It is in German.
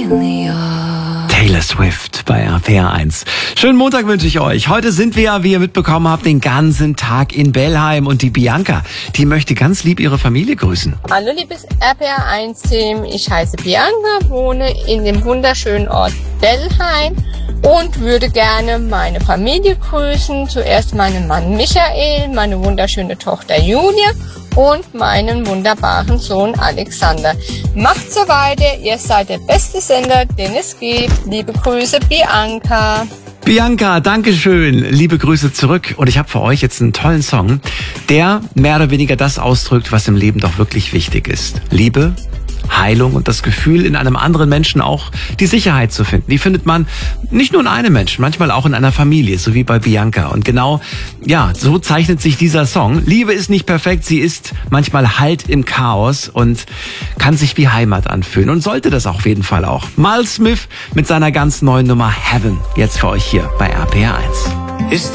Taylor Swift bei RPR1. Schönen Montag wünsche ich euch. Heute sind wir, wie ihr mitbekommen habt, den ganzen Tag in Bellheim. Und die Bianca, die möchte ganz lieb ihre Familie grüßen. Hallo liebes RPR1-Team, ich heiße Bianca, wohne in dem wunderschönen Ort Bellheim und würde gerne meine Familie grüßen. Zuerst meinen Mann Michael, meine wunderschöne Tochter Julia und meinen wunderbaren Sohn Alexander. Macht so weiter, ihr seid der beste Sender, den es gibt. Liebe Grüße, Bianca. Bianca, dankeschön. Liebe Grüße zurück. Und ich habe für euch jetzt einen tollen Song, der mehr oder weniger das ausdrückt, was im Leben doch wirklich wichtig ist. Liebe, Heilung und das Gefühl, in einem anderen Menschen auch die Sicherheit zu finden. Die findet man nicht nur in einem Menschen, manchmal auch in einer Familie, so wie bei Bianca. Und genau, ja, so zeichnet sich dieser Song. Liebe ist nicht perfekt, sie ist manchmal Halt im Chaos und kann sich wie Heimat anfühlen und sollte das auf jeden Fall auch. Miles Smith mit seiner ganz neuen Nummer Heaven, jetzt für euch hier bei RPR1.